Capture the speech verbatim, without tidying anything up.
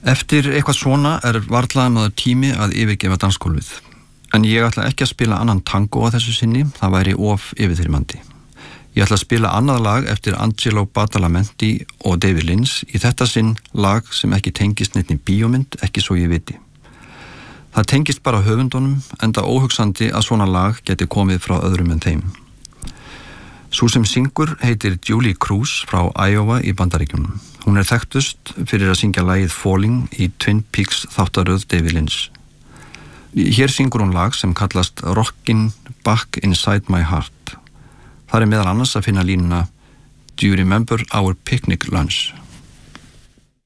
Eftir eitthvað svona er varla maður tími að yfirgefa dansgólfið. En ég ætla ekki að spila annan tango á þessu sinni, það væri of yfirþyrmandi. Ég ætla að spila annað lag eftir Angelo Badalamenti og David Lynch, í þetta sinn lag sem ekki tengist neitt í bíómynd, ekki svo ég viti. Það tengist bara höfundunum, enda óhugsandi að svona lag geti komið frá öðrum en þeim. Sú sem syngur heitir Julie Cruz frá Iowa í Bandaríkjunum. Hún er þekktust fyrir að syngja lagið Falling í Twin Peaks þáttaröð David Lynch. Hér syngur hún lag sem kallast Rockin' Back Inside My Heart. Það er meðal annars að finna línuna Do you remember our picnic lunch?